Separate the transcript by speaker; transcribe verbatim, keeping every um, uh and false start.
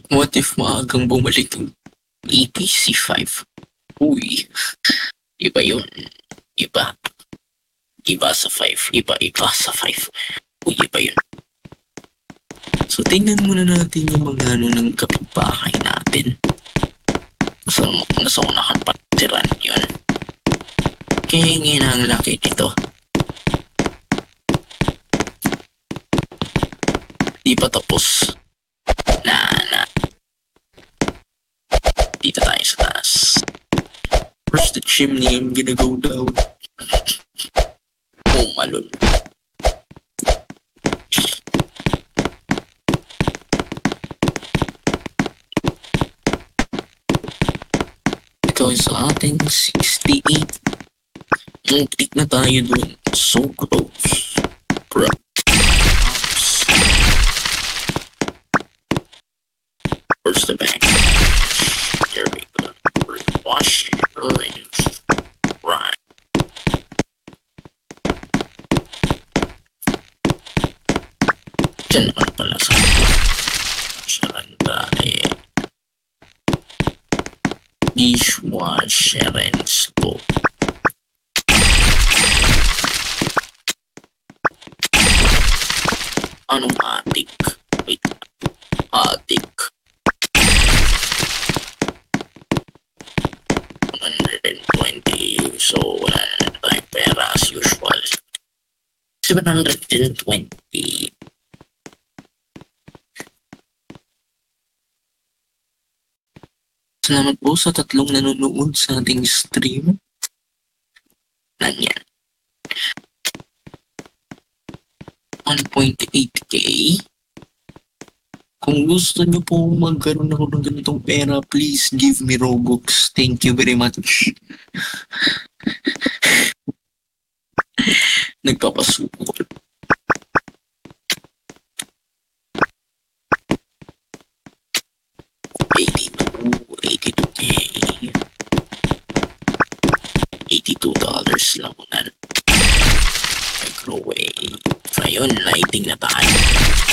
Speaker 1: What if maagang bumalik yung A P C five? Uy, iba yun. Iba. Iba sa five. Iba, iba sa five. Uy, iba yun. So, tingnan muna natin yung mga ano ng kapitbahay natin. Nasa, nasa unahan pa tiran yun. Kaya ngayon ang laki nito. Di pa tapos. Na, na. Dito tayo sa taas. First the chimney I'm gonna go down. Oh, malul. Ito ay sa ating sixty-eight. Muntik na tayo dun. So close. Bro. Where's the bank? Here we go. Wash your hands. Right. Diyan naman pala sa Sarandali. Dishwasher and stove. Anong atik? Wait. Atik. one hundred twenty. So, wala na tayong pera as usual. seven hundred twenty. Salamat po sa tatlong nanonood sa ating stream. Nanyan. one point eight K. Kung gusto nyo po magkaroon ako ng ganitong pera, please give me Robux. Thank you very much. Nagpapasukol. eighty-two, eighty-two K. eighty-two dollars lang na. Microwave. Ayun, lighting na tayo.